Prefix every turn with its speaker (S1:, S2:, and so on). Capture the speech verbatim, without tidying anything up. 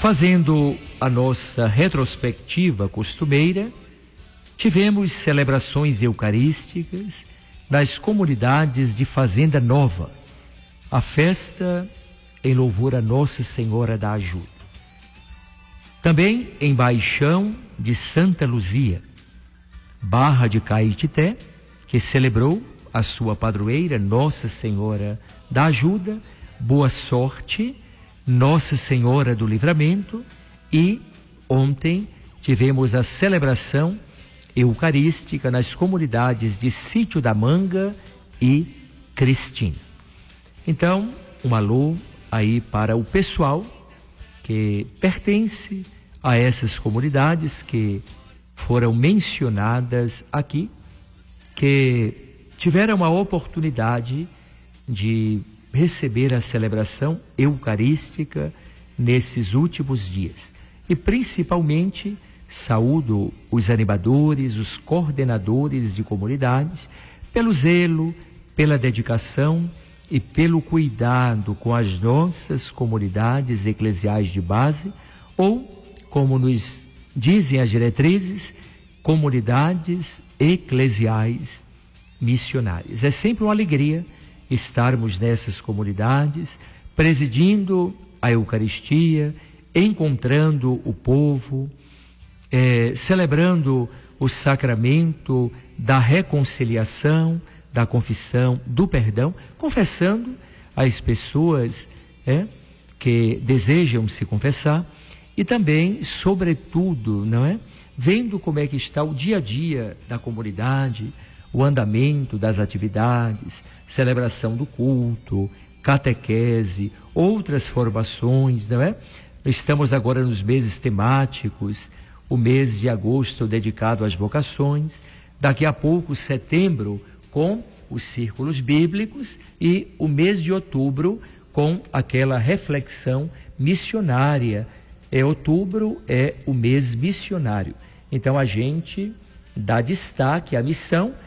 S1: Fazendo a nossa retrospectiva costumeira, tivemos celebrações eucarísticas nas comunidades de Fazenda Nova, a festa em louvor a Nossa Senhora da Ajuda. Também em Baixão de Santa Luzia, Barra de Caetité, que celebrou a sua padroeira Nossa Senhora da Ajuda, Boa Sorte, Nossa Senhora do Livramento, e ontem tivemos a celebração eucarística nas comunidades de Sítio da Manga e Cristina. Então, um alô aí para o pessoal que pertence a essas comunidades que foram mencionadas aqui, que tiveram a oportunidade de receber a celebração eucarística nesses últimos dias. E principalmente saúdo os animadores, os coordenadores de comunidades, pelo zelo, pela dedicação e pelo cuidado com as nossas comunidades eclesiais de base, ou, como nos dizem as diretrizes, comunidades eclesiais missionárias. É sempre uma alegria estarmos nessas comunidades, presidindo a Eucaristia, encontrando o povo, é, celebrando o sacramento da reconciliação, da confissão, do perdão, confessando as pessoas é, que desejam se confessar e também, sobretudo, não é, vendo como é que está o dia a dia da comunidade, o andamento das atividades, celebração do culto, catequese, outras formações, não é? Estamos agora nos meses temáticos, o mês de agosto dedicado às vocações, daqui a pouco setembro com os círculos bíblicos e o mês de outubro com aquela reflexão missionária. É outubro é o mês missionário. Então a gente dá destaque à missão